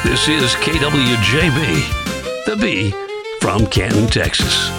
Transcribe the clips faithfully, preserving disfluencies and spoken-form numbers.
This is K W J B, the B from Canton, Texas.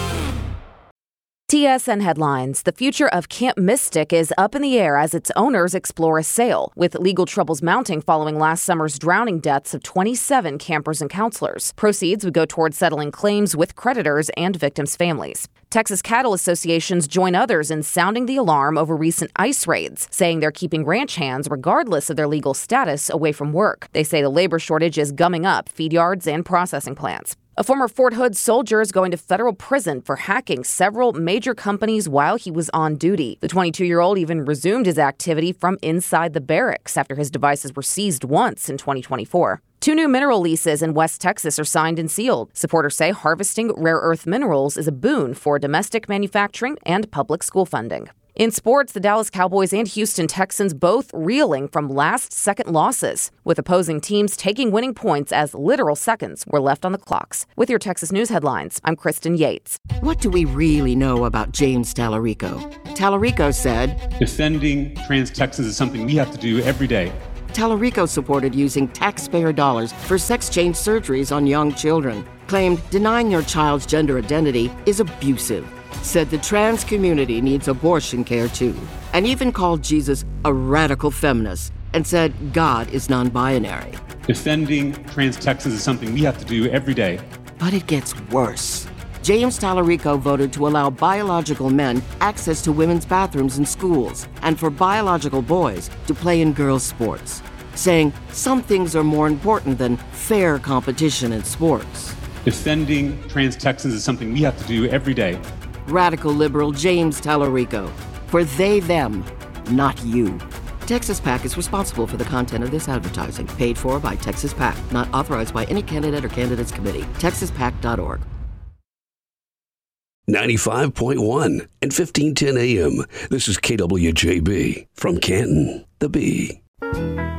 T S N headlines. The future of Camp Mystic is up in the air as its owners explore a sale, with legal troubles mounting following last summer's drowning deaths of twenty-seven campers and counselors. Proceeds would go towards settling claims with creditors and victims' families. Texas cattle associations join others in sounding the alarm over recent ICE raids, saying they're keeping ranch hands, regardless of their legal status, away from work. They say the labor shortage is gumming up feed yards and processing plants. A former Fort Hood soldier is going to federal prison for hacking several major companies while he was on duty. The twenty-two-year-old even resumed his activity from inside the barracks after his devices were seized once in twenty twenty-four. Two new mineral leases in West Texas are signed and sealed. Supporters say harvesting rare earth minerals is a boon for domestic manufacturing and public school funding. In sports, the Dallas Cowboys and Houston Texans both reeling from last-second losses, with opposing teams taking winning points as literal seconds were left on the clocks. With your Texas News headlines, I'm Kristen Yates. What do we really know about James Tallarico? Tallarico said, "Defending trans Texans is something we have to do every day." Tallarico supported using taxpayer dollars for sex change surgeries on young children, claimed denying your child's gender identity is abusive, said the trans community needs abortion care too, and even called Jesus a radical feminist and said God is non-binary. Defending trans Texans is something we have to do every day. But it gets worse. James Tallarico voted to allow biological men access to women's bathrooms in schools and for biological boys to play in girls' sports, saying some things are more important than fair competition in sports. Defending trans Texans is something we have to do every day. Radical liberal James Tallarico. For they, them, not you. Texas PAC is responsible for the content of this advertising, paid for by Texas PAC, not authorized by any candidate or candidates committee. texas pac dot org. ninety-five point one and fifteen ten A M. This is K W J B from Canton, the B.